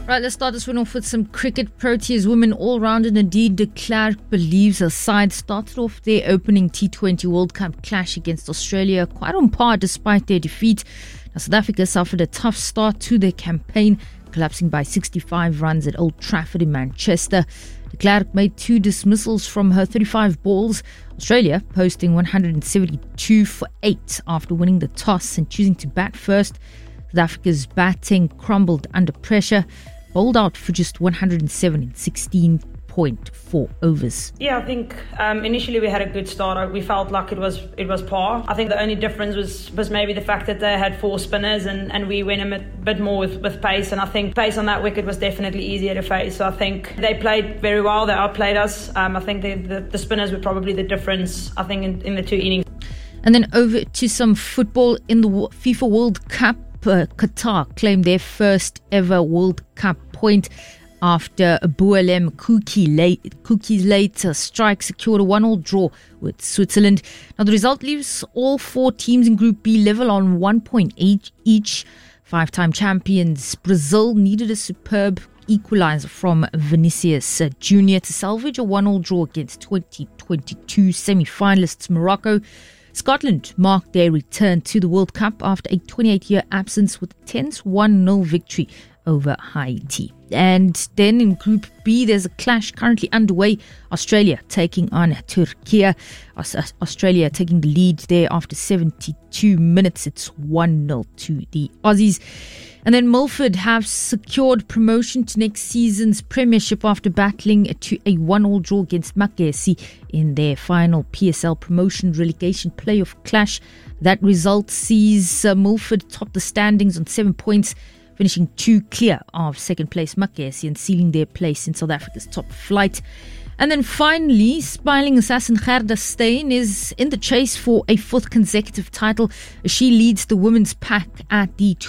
Right, let's start this one off with some cricket. Proteas women all-rounder Nadine de Klerk believes her side started off their opening T20 World Cup clash against Australia quite on par despite their defeat. Now, South Africa suffered a tough start to their campaign, collapsing by 65 runs at Old Trafford in Manchester. De Klerk made 2 dismissals from her 35 balls. Australia posting 172 for 8 after winning the toss and choosing to bat first. South Africa's batting crumbled under pressure, bowled out for just 107 in 16.4 overs. Yeah, I think initially we had a good start. We felt like it was par. I think the only difference was maybe the fact that they had 4 spinners and we went a bit more with pace. And I think pace on that wicket was definitely easier to face. So I think they played very well. They outplayed us. I think the spinners were probably the difference, I think, in the 2 innings. And then over to some football in the FIFA World Cup. Qatar claimed their first ever World Cup point after Boualem Kouki's late strike secured a 1-1 draw with Switzerland. Now the result leaves all 4 teams in Group B level on 1 point each. 5-time champions Brazil needed a superb equaliser from Vinicius Junior to salvage a 1-1 draw against 2022 semi-finalists Morocco. Scotland marked their return to the World Cup after a 28-year absence with a tense 1-0 victory over Haiti. And then in Group B, there's a clash currently underway. Australia taking on Turkey. Australia taking the lead there after 72 minutes. It's 1-0 to the Aussies. And then Milford have secured promotion to next season's Premiership after battling to a 1-1 draw against Makesi in their final PSL promotion relegation playoff clash. That result sees Milford top the standings on 7 points, finishing 2 clear of second place Makesi and sealing their place in South Africa's top flight. And then finally, smiling assassin Gerda Steyn is in the chase for a 4th consecutive title. She leads the women's pack at the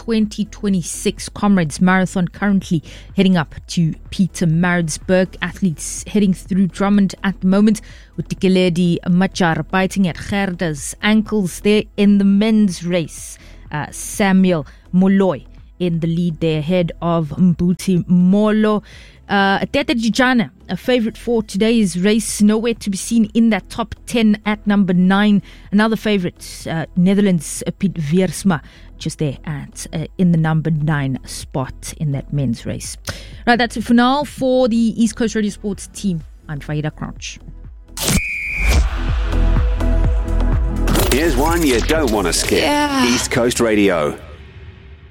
2026 Comrades Marathon, currently heading up to Pietermaritzburg. Athletes heading through Drummond at the moment, with Dikeledi Machar biting at Gerda's ankles there in the men's race. Samuel Molloy in the lead there, ahead of Mbuti Molo. Tete Dijana, a favourite for today's race, nowhere to be seen in that top 10 at number 9. Another favourite, Netherlands, Piet Veersma, just there at in the number 9 spot in that men's race. Right, that's it for now. For the East Coast Radio Sports team, I'm Faida Crouch. Here's one you don't want to skip. East Coast Radio.